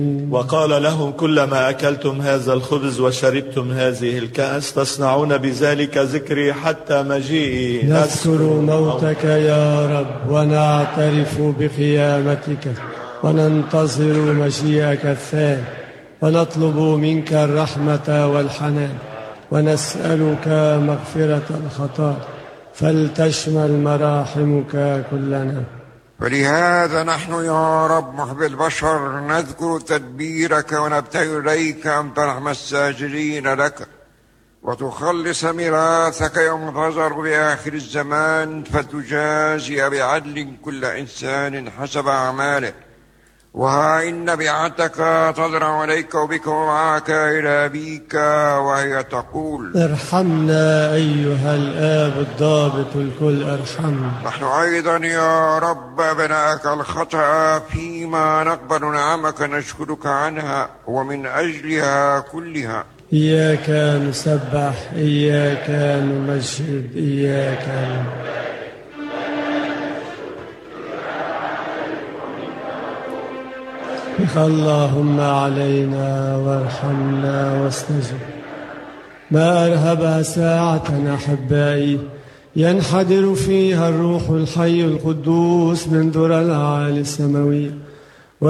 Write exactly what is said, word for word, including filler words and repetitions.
وقال لهم: كلما أكلتم هذا الخبز وشربتم هذه الكأس تصنعون بذلك ذكري حتى مجيئي. نذكر موتك يا رب ونعترف بقيامتك وننتظر مجيئك الثاني، ونطلب منك الرحمة والحنان، ونسألك مغفرة الخطايا، فلتشمل مراحمك كلنا. ولهذا نحن يا رب محب البشر نذكر تدبيرك ونبتغي إليك أن ترحم الساجدين لك وتخلص ميراثك يوم تظهر بآخر الزمان، فتجازي بعدل كل إنسان حسب أعماله. وها إن بيعتك تضرع عليك وبك ومعك إلى أبيك، وهي تقول: ارحمنا أيها الآب الضابط الكل، ارحمنا. نحن أيضا يا رب بناءك الخطأ فيما نقبل نعمك نشكرك عنها ومن أجلها كلها. إياك نسبح، إياك نمجد، إياك نمجد. اللهم علينا وارحمنا واستجب. ما أرهبها ساعة أحبائي ينحدر فيها الروح الحي القدوس من ذرى العالي السماوي